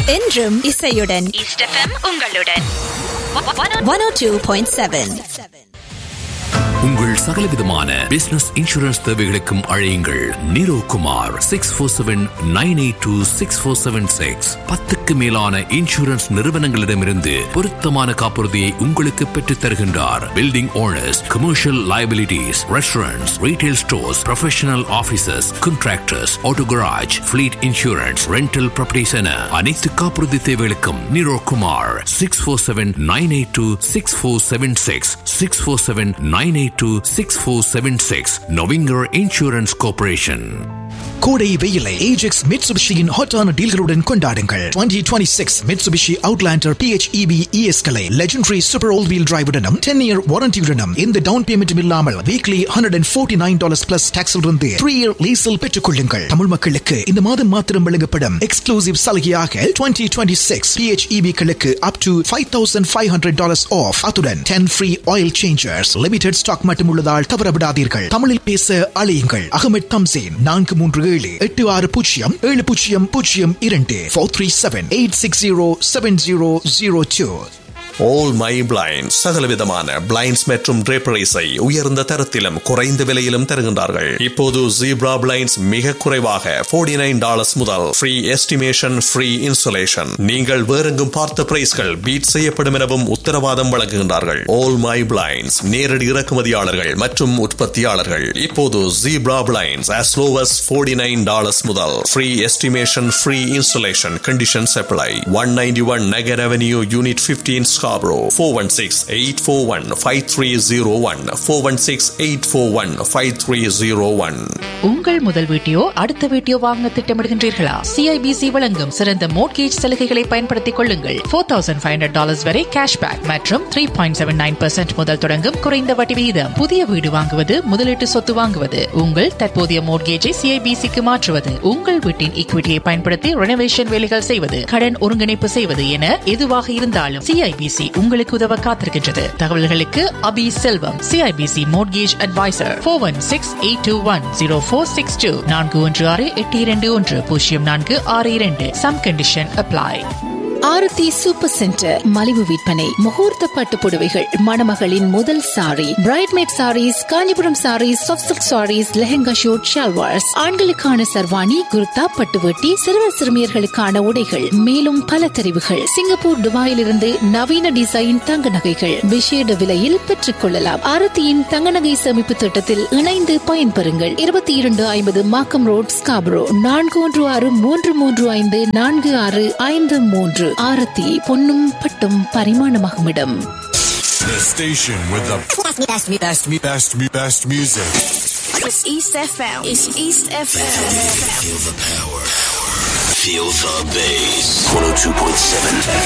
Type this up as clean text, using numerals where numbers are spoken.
என்றும் இசையுடன் east FM உங்களுடன் 102.7. உங்கள் சகலவிதமான பிசினஸ் இன்சூரன்ஸ் தேவைகளுக்கும் அழையுங்கள் நீரோ குமார் 647-982-6476. 10க்கு மேலான இன்சூரன்ஸ் நிறுவனங்களிடமிருந்து பொருத்தமான காப்புறுதியை உங்களுக்கு பெற்றுத் தருகின்றார். Building owners, commercial liabilities, restaurants, retail stores, professional offices, contractors, auto garage, fleet insurance, rental properties என அனைத்து காப்புறுதி தேவைகளுக்கும் நீரோ குமார் 647-982-6476. 647-982-6476. Novinger Insurance Corporation. கோடை வெயிலை ஏஜெக்ஸ் மிட்சுபிஷியின் ஹாட்டான டீல்களுடன் கொண்டாடுங்கள். 2026 Mitsubishi Outlander PHEV ES-களை legendary super all wheel டிரைவுடனும் 10-year வாரண்டியுடனும் இந்த டவுன் பேமெண்ட்டும் இல்லாமல் வீக்லி $149 பிளஸ் டாக்ஸில் இருந்து 3-year லீஸில் பெற்றுக் கொள்ளுங்கள். தமிழ் மக்களுக்கு இந்த மாதம் மாத்திரம் வழங்கப்படும் எக்ஸ்க்ளூசிவ் சலுகையாக 2026 PHEV-களுக்கு up to $5,500 ஆஃப். அத்துடன் 10 free oil changers. Limited stock மட்டும் உள்ளதால் தவறவிடாதீர்கள். தமிழில் பேச அழையுங்கள். அகமது தம்சேன் 437-860702 437-860-7002. All My Blinds சகலவிதமான பிளைண்ட்ஸ் மற்றும் draperies-ஐ உயர்ந்த தரத்திலும் குறைந்த விலையிலும் தருகின்றார்கள். இப்போது ஜீப்ரா பிளைண்ட்ஸ் மிக குறைவாக $49 முதல் ஃப்ரீ எஸ்டிமேஷன், ஃப்ரீ இன்சுலேஷன். நீங்கள் வேறெங்கும் பார்த்த பிரைஸ்கள் பீட் செய்யப்படும் எனவும் உத்தரவாதம் வழங்குகின்றார்கள். All My Blinds நேரடி இறக்குமதியாளர்கள் மற்றும் உற்பத்தியாளர்கள். இப்போது zebra blinds as low as $49 முதல் free estimation, free insulation. Conditions apply. 191 Nagar Avenue, Unit 15, Scarborough. 416-841-5301. 416-841-5301. உங்கள் முதல் வீட்டையோ அடுத்த வீட்டையோ வாங்க திட்டமிடுகின்றீர்களா? CIBC வழங்கும் சிறந்த மோட்கேஜ் சலுகைகளை பயன்படுத்திக் கொள்ளுங்கள். $4,500 வரை கேஷ்பேக் மற்றும் 3.79% முதல் தொடங்கும் குறைந்த வட்டி விகிதம். புதிய வீடு வாங்குவது, முதலீட்டு சொத்து வாங்குவது, உங்கள் தற்போதைய மோட்கேஜை CIBC-க்கு மாற்றுவது, உங்கள் வீட்டின் ஈக்விட்டியை பயன்படுத்தி ரெனோவேஷன் வேலைகள் செய்வது, கடன் ஒருங்கிணைப்பு செய்வது என எதுவாக இருந்தாலும் CIBC உங்களுக்கு உதவ காத்திருக்கின்றது. தகவல்களுக்கு அபி செல்வம், CIBC Mortgage Advisor. 416-821-0462. 416-821-0462. Some condition apply. ஆரத்தி சூப்பர் சென்டர் மலிவு விற்பனை. முகூர்த்த பட்டு புடவைகள், மணமகளின் முதல் sorry, பிரைட்மேட் saris, Kanchipuram saris, soft silk saris, lehenga shoot, shalwars, ஆண்களுக்கான சர்வாணி, குர்தா, பட்டுவட்டி, சிறுவர் சிறுமியர்களுக்கான உடைகள், மேலும் பல தெரிவுகள். சிங்கப்பூர், துபாயிலிருந்து நவீன டிசைன் தங்க நகைகள் விசேட விலையில் பெற்றுக் கொள்ளலாம். ஆரத்தியின் தங்க நகை சேமிப்பு திட்டத்தில் இணைந்து பயன்பெறுங்கள். 2250 மாக்கம் ரோட், ஸ்காபரோ. 4163354653. ஆரத்தி பொன்னும் பட்டும் பரிமாணமாகும் இடம். The station with the best music. It's East FM. It's East FM. Feel the power. Feel the bass. 102.7